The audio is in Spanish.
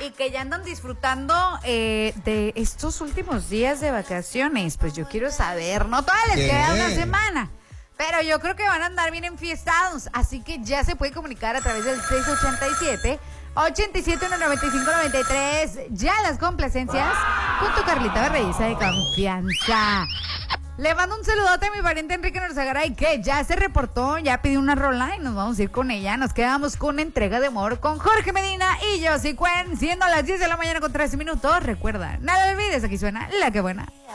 y que ya andan disfrutando de estos últimos días de vacaciones. Pues yo quiero saber, no todas les queda una semana, pero yo creo que van a andar bien enfiestados, así que ya se puede comunicar a través del 687-871-9593. Ya las complacencias con tu Carlita Berreíza de confianza. Le mando un saludote a mi pariente Enrique Norzagaray, que ya se reportó, ya pidió una rola y nos vamos a ir con ella. Nos quedamos con Entrega de Amor con Jorge Medina y Josie Cuen, siendo las 10 de la mañana con 13 minutos. Recuerda, nada olvides, aquí suena La Que Buena.